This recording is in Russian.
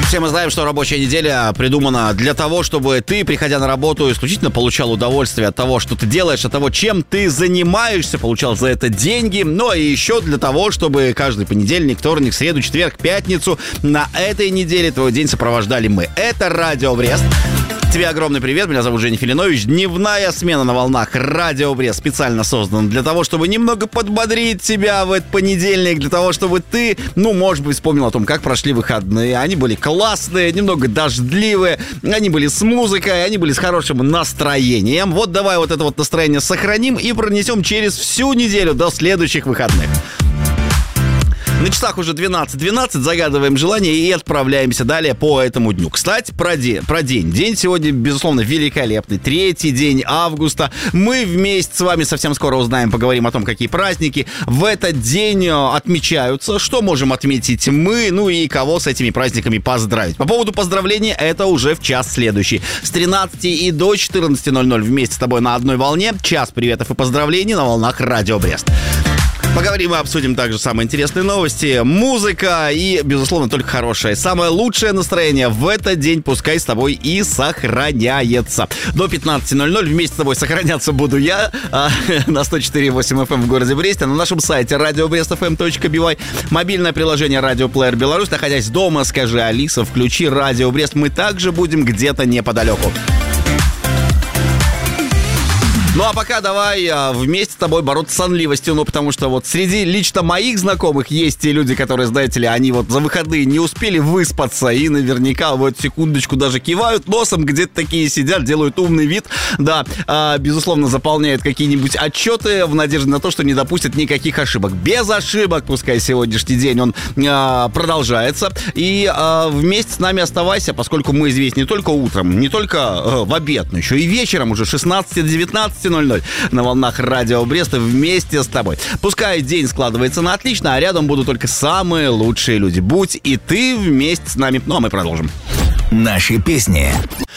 Все мы знаем, что рабочая неделя придумана для того, чтобы ты, приходя на работу, исключительно получал удовольствие от того, что ты делаешь, от того, чем ты занимаешься, получал за это деньги, но и еще для того, чтобы каждый понедельник, вторник, среду, четверг, пятницу на этой неделе твой день сопровождали мы. Это Радио Брест. Тебе огромный привет, меня зовут Женя Филинович. Дневная смена на волнах Радио Брест специально создана для того, чтобы немного подбодрить тебя в этот понедельник, для того, чтобы ты, может быть, вспомнил о том, как прошли выходные. Они были классные, немного дождливые, они были с музыкой, они были с хорошим настроением. Вот давай вот это вот настроение сохраним и пронесем через всю неделю до следующих выходных. На часах уже 12:12, загадываем желание и отправляемся далее по этому дню. Кстати, про день. День сегодня, безусловно, великолепный. 3-й день августа. Мы вместе с вами совсем скоро узнаем, поговорим о том, какие праздники в этот день отмечаются, что можем отметить мы, и кого с этими праздниками поздравить. По поводу поздравлений, это уже в час следующий. С 13 и до 14:00 вместе с тобой на одной волне. Час приветов и поздравлений на волнах Радио Брест. Поговорим и обсудим также самые интересные новости, музыка и, безусловно, только хорошее. Самое лучшее настроение в этот день пускай с тобой и сохраняется. До 15:00 вместе с тобой сохраняться буду я на 104.8 FM в городе Бресте, на нашем сайте radiobrestfm.by, мобильное приложение Radio Player Беларусь. Находясь дома, скажи: Алиса, включи Радио Брест. Мы также будем где-то неподалеку. Ну а пока давай вместе с тобой бороться с сонливостью, потому что вот среди лично моих знакомых есть те люди, которые, знаете ли, они вот за выходные не успели выспаться и наверняка в эту секундочку даже кивают носом, где-то такие сидят, делают умный вид, да, безусловно, заполняют какие-нибудь отчеты в надежде на то, что не допустят никаких ошибок. Без ошибок, пускай сегодняшний день он продолжается, и вместе с нами оставайся, поскольку мы здесь не только утром, не только в обед, но еще и вечером, уже 16-19 на волнах Радио Бреста вместе с тобой. Пускай день складывается на отлично, а рядом будут только самые лучшие люди. Будь и ты вместе с нами. Ну, а мы продолжим. Наши песни.